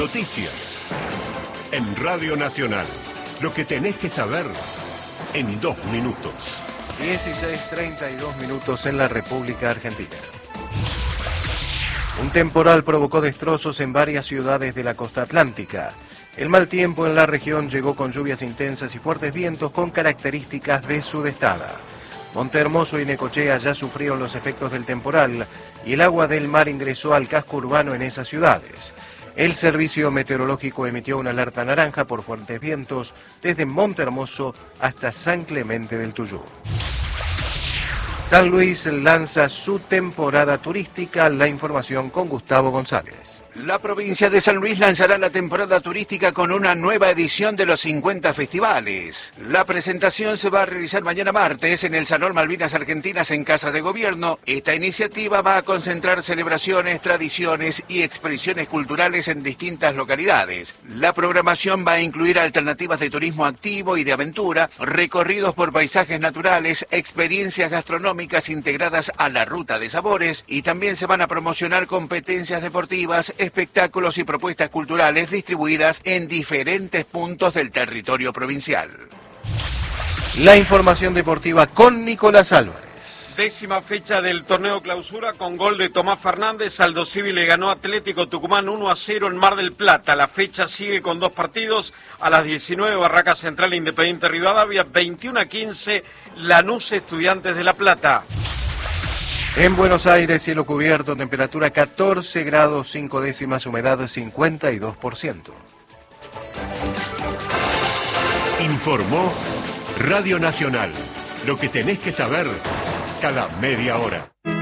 Noticias. En Radio Nacional. Lo que tenés que saber en 2 minutos. 16:32 en la República Argentina. Un temporal provocó destrozos en varias ciudades de la costa atlántica. El mal tiempo en la región llegó con lluvias intensas y fuertes vientos con características de sudestada. Montehermoso y Necochea ya sufrieron los efectos del temporal y el agua del mar ingresó al casco urbano en esas ciudades. El Servicio Meteorológico emitió una alerta naranja por fuertes vientos desde Montehermoso hasta San Clemente del Tuyú. San Luis lanza su temporada turística. La información con Gustavo González. La provincia de San Luis lanzará la temporada turística con una nueva edición de los 50 festivales. La presentación se va a realizar mañana martes en el Salón Malvinas Argentinas en Casa de Gobierno. Esta iniciativa va a concentrar celebraciones, tradiciones y expresiones culturales en distintas localidades. La programación va a incluir alternativas de turismo activo y de aventura, recorridos por paisajes naturales, experiencias gastronómicas integradas a la ruta de sabores y también se van a promocionar competencias deportivas, espectáculos y propuestas culturales distribuidas en diferentes puntos del territorio provincial. La información deportiva con Nicolás Álvarez. 10ª fecha del torneo clausura con gol de Tomás Fernández. Aldo Civi le ganó a Atlético Tucumán 1-0 en Mar del Plata. La fecha sigue con 2 partidos. A las 19, Barraca Central Independiente Rivadavia. 21-15, Lanús Estudiantes de La Plata. En Buenos Aires, cielo cubierto, temperatura 14 grados 5 décimas, humedad 52%. Informó Radio Nacional. Lo que tenés que saber cada media hora.